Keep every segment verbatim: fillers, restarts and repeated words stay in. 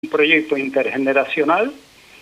un proyecto intergeneracional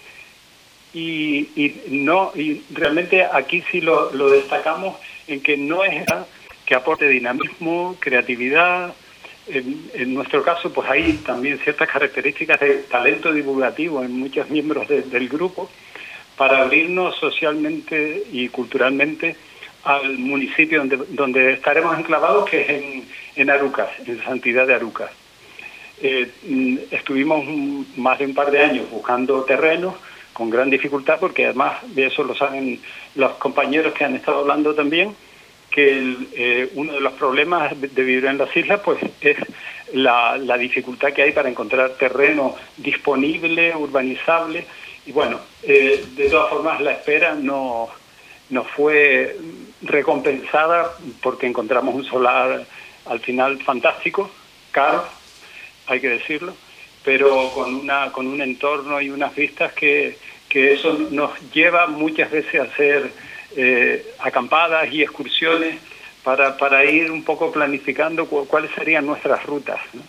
y, y no y realmente aquí sí lo, lo destacamos en que no es que aporte dinamismo, creatividad. En, en nuestro caso, pues hay también ciertas características de talento divulgativo en muchos miembros de, del grupo para abrirnos socialmente y culturalmente al municipio donde, donde estaremos enclavados, que es en, en Arucas, en Santidad de Arucas. Eh, estuvimos más de un par de años buscando terrenos con gran dificultad, porque además de eso lo saben los compañeros que han estado hablando también, que el, eh, uno de los problemas de vivir en las islas pues es la, la dificultad que hay para encontrar terreno disponible, urbanizable, y bueno, eh, de todas formas la espera no, no fue recompensada porque encontramos un solar al final fantástico, caro, hay que decirlo, pero con una con un entorno y unas vistas que, que eso nos lleva muchas veces a hacer eh, acampadas y excursiones para, para ir un poco planificando cu cuáles serían nuestras rutas, ¿no?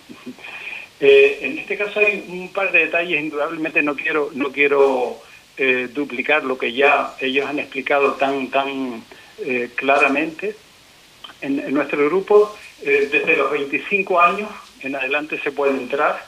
Eh, en este caso hay un par de detalles, indudablemente no quiero no quiero eh, duplicar lo que ya ellos han explicado tan, tan eh, claramente. En, en nuestro grupo, eh, desde los veinticinco años en adelante se puede entrar.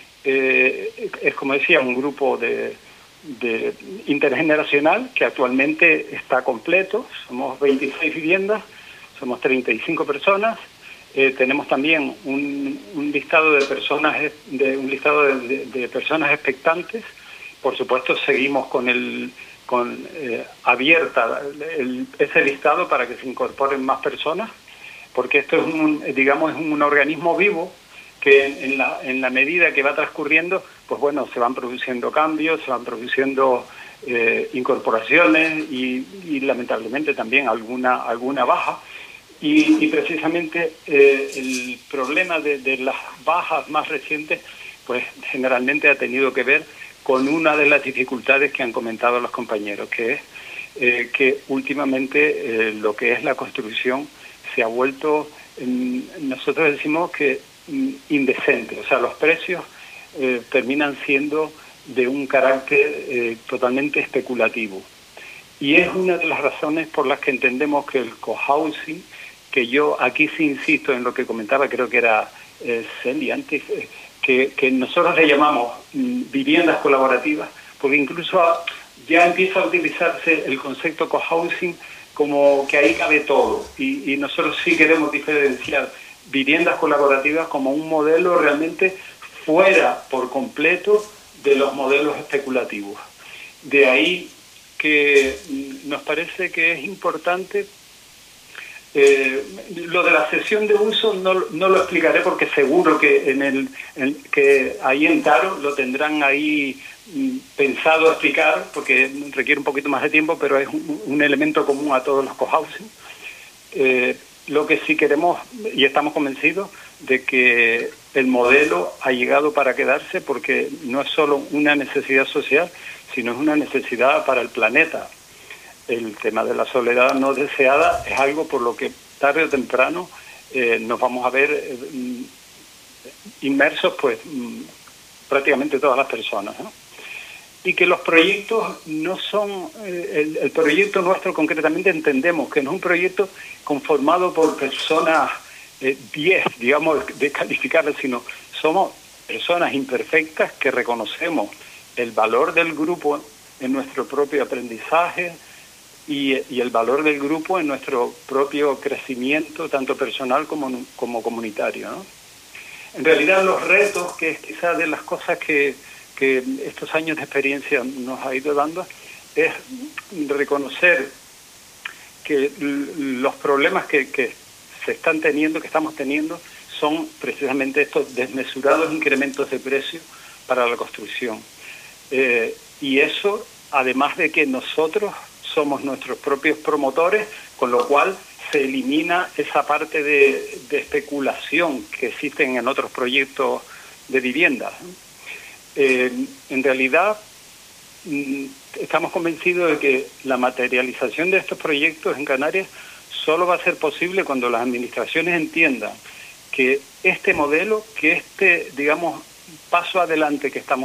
Eh, es, como decía, un grupo de, de intergeneracional que actualmente está completo. Somos veintiséis viviendas, somos treinta y cinco personas. Eh, tenemos también un, un listado de personas de un listado de, de, de personas expectantes. Por supuesto, seguimos con el con eh, abierta el, ese listado para que se incorporen más personas, porque esto es un, digamos, es un organismo vivo que en la, en la medida que va transcurriendo, pues bueno, se van produciendo cambios, se van produciendo eh, incorporaciones y, y lamentablemente también alguna, alguna baja. Y, y precisamente eh, el problema de, de las bajas más recientes, pues generalmente ha tenido que ver con una de las dificultades que han comentado los compañeros, que es eh, que últimamente eh, lo que es la construcción se ha vuelto, nosotros decimos que indecente, o sea, los precios eh, terminan siendo de un carácter eh, totalmente especulativo. Y es una de las razones por las que entendemos que el cohousing, que yo aquí sí insisto en lo que comentaba, creo que era eh, Celia antes, eh, que, que nosotros le llamamos mm, viviendas colaborativas, porque incluso ya empieza a utilizarse el concepto cohousing como que ahí cabe todo, y, y nosotros sí queremos diferenciar viviendas colaborativas como un modelo realmente fuera por completo de los modelos especulativos. De ahí que nos parece que es importante eh, lo de la cesión de uso. No, no lo explicaré porque seguro que en el en, que ahí en Taro lo tendrán ahí pensado explicar, porque requiere un poquito más de tiempo, pero es un, un elemento común a todos los cohousing. Eh, lo que sí queremos y estamos convencidos de que el modelo ha llegado para quedarse, porque no es solo una necesidad social, sino es una necesidad para el planeta. El tema de la soledad no deseada es algo por lo que tarde o temprano eh, nos vamos a ver eh, inmersos, pues prácticamente todas las personas, ¿no? Y que los proyectos no son, eh, el, el proyecto nuestro concretamente entendemos que no es un proyecto conformado por personas eh, diez, digamos, de calificarlas, sino somos personas imperfectas que reconocemos el valor del grupo en nuestro propio aprendizaje y, y el valor del grupo en nuestro propio crecimiento, tanto personal como, como comunitario, ¿no? En realidad los retos, que es quizás de las cosas que que estos años de experiencia nos ha ido dando, es reconocer que los problemas que, que se están teniendo, que estamos teniendo, son precisamente estos desmesurados incrementos de precio para la construcción. Eh, y eso, además de que nosotros somos nuestros propios promotores, con lo cual se elimina esa parte de, de especulación que existen en otros proyectos de vivienda. Eh, en realidad mm, estamos convencidos de que la materialización de estos proyectos en Canarias solo va a ser posible cuando las administraciones entiendan que este modelo, que este, digamos, paso adelante que estamos